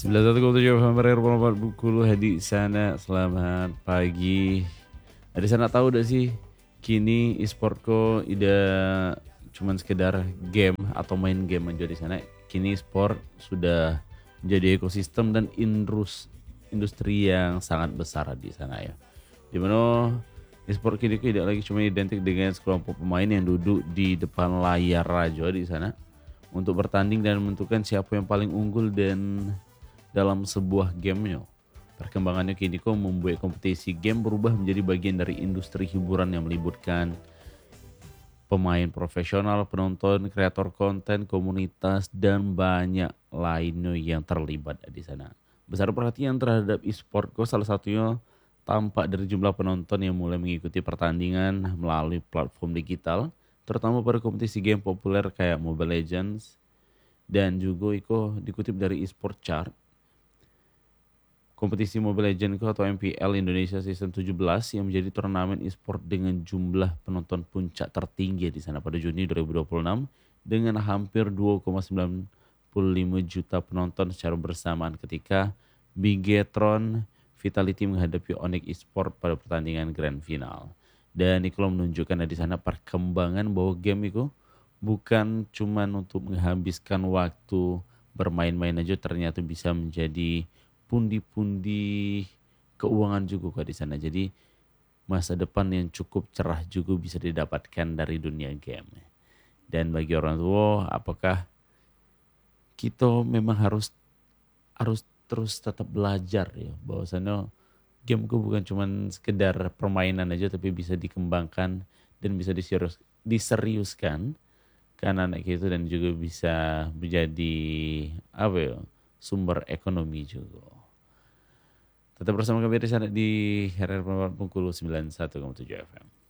91,7 FM Rempat Bengkulu. Hadi sana, selamat pagi. Hadi sana tahu udah sih, kini e-sportku tidak cuman sekedar game atau main game aja di sana. Kini e-sport sudah menjadi ekosistem dan industri yang sangat besar di sana ya. Dimana e-sport kini tidak lagi cuma identik dengan sekelompok pemain yang duduk di depan layar aja di sana untuk bertanding dan menentukan siapa yang paling unggul dan dalam sebuah game. Perkembangannya kini kok membuat kompetisi game berubah menjadi bagian dari industri hiburan yang melibatkan pemain profesional, penonton, kreator konten, komunitas, dan banyak lainnya yang terlibat di sana. Besar perhatian terhadap e-sport kok salah satunya tampak dari jumlah penonton yang mulai mengikuti pertandingan melalui platform digital, terutama pada kompetisi game populer kayak Mobile Legends, dan juga itu dikutip dari e-sport chart. Kompetisi Mobile Legends atau MPL Indonesia Season 17 yang menjadi turnamen e-sport dengan jumlah penonton puncak tertinggi di sana pada Juni 2026 dengan hampir 2,95 juta penonton secara bersamaan ketika Bigetron Vitality menghadapi Onyx Esport pada pertandingan Grand Final. Dan itu menunjukkan di sana perkembangan bahwa game itu bukan cuman untuk menghabiskan waktu bermain-main aja, ternyata bisa menjadi pundi-pundi keuangan juga kok di sana. Jadi masa depan yang cukup cerah juga bisa didapatkan dari dunia game. Dan bagi orang tua, apakah kita memang harus harus terus tetap belajar ya, bahwasannya game itu bukan cuma sekedar permainan aja, tapi bisa dikembangkan dan bisa diseriuskan ke anak-anak itu, dan juga bisa menjadi apa ya, sumber ekonomi juga. Tetap bersama kami di sana di RR Bengkulu 91,7 FM.